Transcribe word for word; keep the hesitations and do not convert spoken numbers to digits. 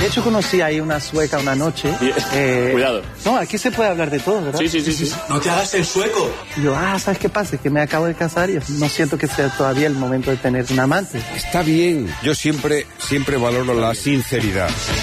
De hecho, conocí ahí una sueca una noche. Eh, Cuidado. No, aquí se puede hablar de todo, ¿verdad? Sí, sí, sí, sí. No te hagas el sueco. Y yo, ah, ¿sabes qué pasa? Es que me acabo de casar y no siento que sea todavía el momento de tener un amante. Está bien. Yo siempre, siempre valoro la sinceridad.